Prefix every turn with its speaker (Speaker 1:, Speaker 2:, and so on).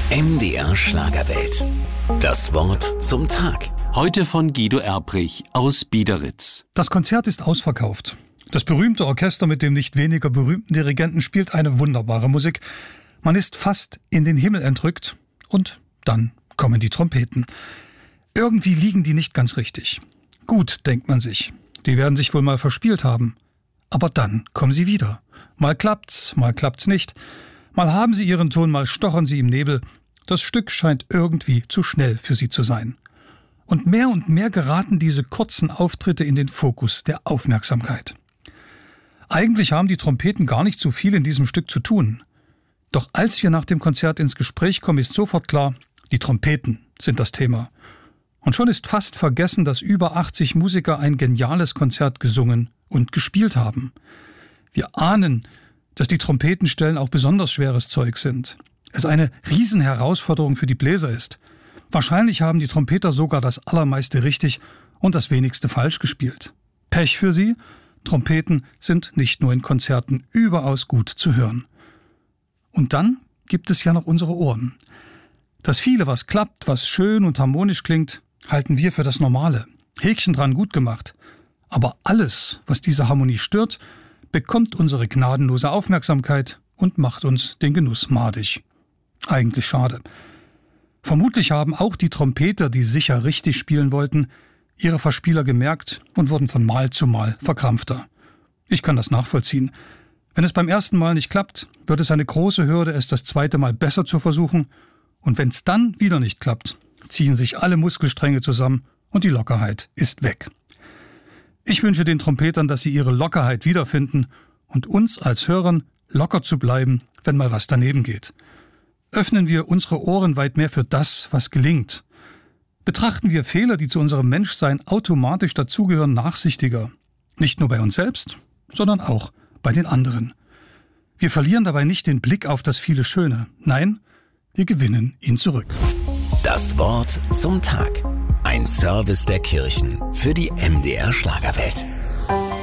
Speaker 1: MDR Schlagerwelt. Das Wort zum Tag.
Speaker 2: Heute von Guido Erbrich aus Biederitz.
Speaker 3: Das Konzert ist ausverkauft. Das berühmte Orchester mit dem nicht weniger berühmten Dirigenten spielt eine wunderbare Musik. Man ist fast in den Himmel entrückt und dann kommen die Trompeten. Irgendwie liegen die nicht ganz richtig. Gut, denkt man sich. Die werden sich wohl mal verspielt haben. Aber dann kommen sie wieder. Mal klappt's nicht. Mal haben sie ihren Ton, mal stochern sie im Nebel. Das Stück scheint irgendwie zu schnell für sie zu sein. Und mehr geraten diese kurzen Auftritte in den Fokus der Aufmerksamkeit. Eigentlich haben die Trompeten gar nicht so viel in diesem Stück zu tun. Doch als wir nach dem Konzert ins Gespräch kommen, ist sofort klar, die Trompeten sind das Thema. Und schon ist fast vergessen, dass über 80 Musiker ein geniales Konzert gesungen und gespielt haben. Wir ahnen, dass die Trompetenstellen auch besonders schweres Zeug sind. Es eine Riesenherausforderung für die Bläser ist. Wahrscheinlich haben die Trompeter sogar das Allermeiste richtig und das Wenigste falsch gespielt. Pech für sie, Trompeten sind nicht nur in Konzerten überaus gut zu hören. Und dann gibt es ja noch unsere Ohren. Das viele, was klappt, was schön und harmonisch klingt, halten wir für das Normale. Häkchen dran, gut gemacht. Aber alles, was diese Harmonie stört, bekommt unsere gnadenlose Aufmerksamkeit und macht uns den Genuss madig. Eigentlich schade. Vermutlich haben auch die Trompeter, die sicher richtig spielen wollten, ihre Verspieler gemerkt und wurden von Mal zu Mal verkrampfter. Ich kann das nachvollziehen. Wenn es beim ersten Mal nicht klappt, wird es eine große Hürde, es das zweite Mal besser zu versuchen. Und wenn es dann wieder nicht klappt, ziehen sich alle Muskelstränge zusammen und die Lockerheit ist weg. Ich wünsche den Trompetern, dass sie ihre Lockerheit wiederfinden und uns als Hörern locker zu bleiben, wenn mal was daneben geht. Öffnen wir unsere Ohren weit mehr für das, was gelingt. Betrachten wir Fehler, die zu unserem Menschsein automatisch dazugehören, nachsichtiger. Nicht nur bei uns selbst, sondern auch bei den anderen. Wir verlieren dabei nicht den Blick auf das viele Schöne. Nein, wir gewinnen ihn zurück.
Speaker 1: Das Wort zum Tag. Ein Service der Kirchen für die MDR Schlagerwelt.